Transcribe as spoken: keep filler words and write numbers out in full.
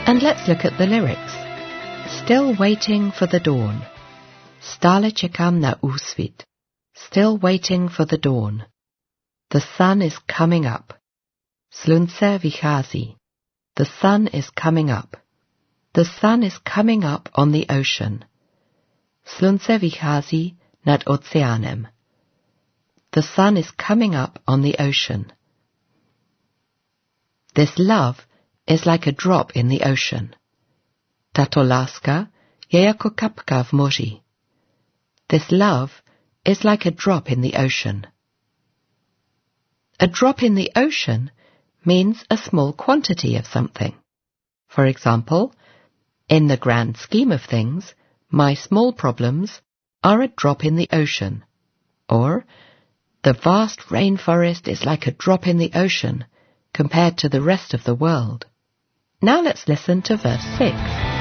And let's look at the lyrics. Still waiting for the dawn. Stále čekám na úsvit. Still waiting for the dawn. The sun is coming up. Slunce vychází. The sun is coming up. The sun is coming up on the ocean. Slunce vychází nad oceánem. The sun is coming up on the ocean. This love is like a drop in the ocean. Tato láska je jako kapka v moři. This love is like a drop in the ocean. A drop in the ocean means a small quantity of something. For example, in the grand scheme of things, my small problems are a drop in the ocean. Or, the vast rainforest is like a drop in the ocean compared to the rest of the world. Now let's listen to verse six.